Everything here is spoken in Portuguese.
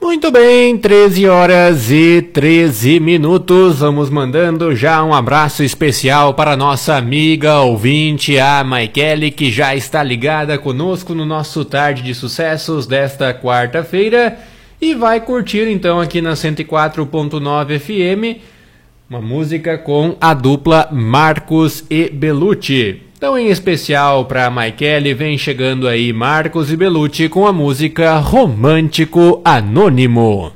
Muito bem, 13 horas e 13 minutos. Vamos mandando já um abraço especial para nossa amiga ouvinte, a Maikele, que já está ligada conosco no nosso Tarde de Sucessos desta quarta-feira e vai curtir então aqui na 104.9 FM uma música com a dupla Marcos e Belucci. Então, em especial para Maikele, vem chegando aí Marcos e Belucci com a música Romântico Anônimo.